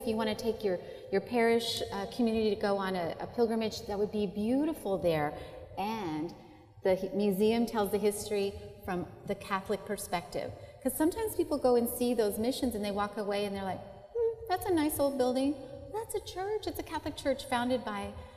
If you want to take your parish community to go on a pilgrimage, that would be beautiful there. And the museum tells the history from the Catholic perspective. Because sometimes people go and see those missions and they walk away and they're like, that's a nice old building. That's a church. It's a Catholic church founded by